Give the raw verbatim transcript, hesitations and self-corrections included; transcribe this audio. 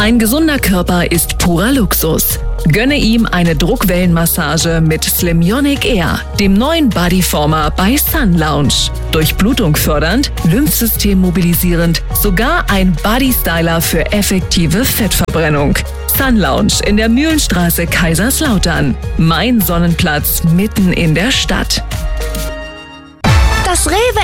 Ein gesunder Körper ist purer Luxus. Gönne ihm eine Druckwellenmassage mit Slimyonic Air, dem neuen Bodyformer bei Sun Lounge. Durchblutung fördernd, Lymphsystem mobilisierend, sogar ein Bodystyler für effektive Fettverbrennung. Sun Lounge in der Mühlenstraße Kaiserslautern. Mein Sonnenplatz mitten in der Stadt. Das Rewe